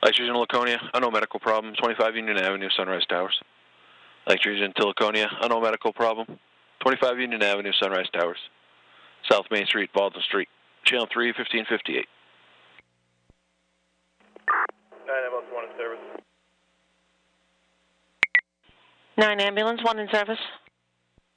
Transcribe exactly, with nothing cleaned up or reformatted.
Electrogen Laconia, unknown medical problem, twenty-five Union Avenue, Sunrise Towers. Electrogen to Laconia, unknown medical problem, twenty-five Union Avenue, Sunrise Towers. South Main Street, Baldwin Street. Channel three, fifteen fifty-eight. nine ambulance, one in service. nine ambulance, one in service.